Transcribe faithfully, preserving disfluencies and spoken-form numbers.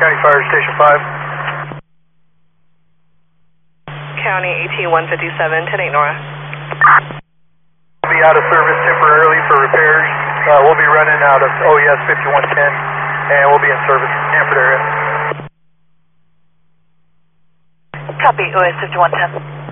County Fire Station five. County A T one fifty-seven, ten eight Nora. We'll be out of service temporarily for repairs. Uh, we'll be running out of O E S fifty-one ten, and we'll be in service in Hanford area. Copy, O E S fifty-one ten.